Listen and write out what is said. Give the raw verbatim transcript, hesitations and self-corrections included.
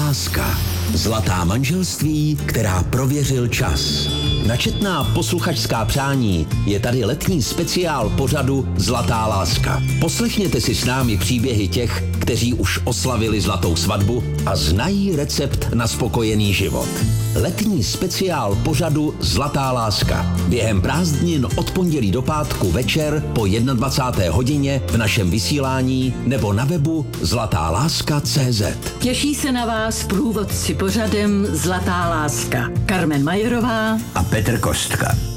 láska. Zlatá manželství, která prověřil čas. Načetná posluchačská přání je tady letní speciál pořadu Zlatá láska. Poslechněte si s námi příběhy těch, kteří už oslavili zlatou svatbu a znají recept na spokojený život. Letní speciál pořadu Zlatá láska. Během prázdnin od pondělí do pátku večer po dvacáté jedné hodině v našem vysílání nebo na webu zlatá láska tečka cé zet. Těší se na vás průvodci pořadem Zlatá láska. Karmen Majerová a Petr Kostka.